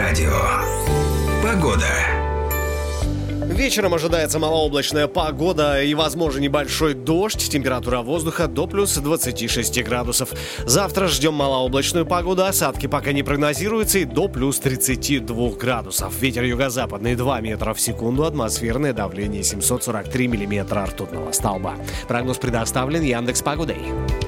радио. Погода. Вечером ожидается малооблачная погода и, возможно, небольшой дождь. Температура воздуха до плюс 26 градусов. Завтра ждем малооблачную погоду. Осадки пока не прогнозируются и до плюс 32 градусов. Ветер юго-западный 2 метра в секунду. Атмосферное давление 743 миллиметра ртутного столба. Прогноз предоставлен Яндекс.Погодой.